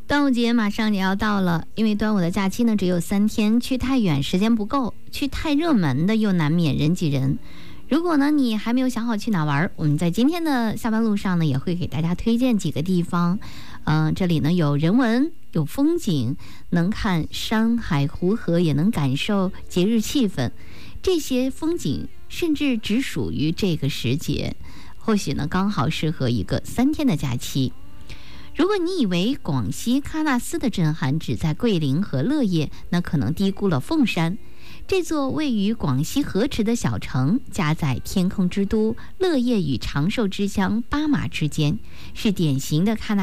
端午节马上也要到了，因为端午的假期呢只有3天，去太远时间不够，去太热门的又难免人挤人。如果呢你还没有想好去哪玩，我们在今天的下班路上呢也会给大家推荐几个地方。这里呢有人文，有风景，能看山海湖河，也能感受节日气氛。这些风景甚至只属于这个时节，或许呢刚好适合一个3天的假期。如果你以为广西喀纳斯的震撼只在桂林和乐业，那可能低估了凤山。这座位于广西河池的小城，夹在天空之都乐业与长寿之乡巴马之间，是典型的喀纳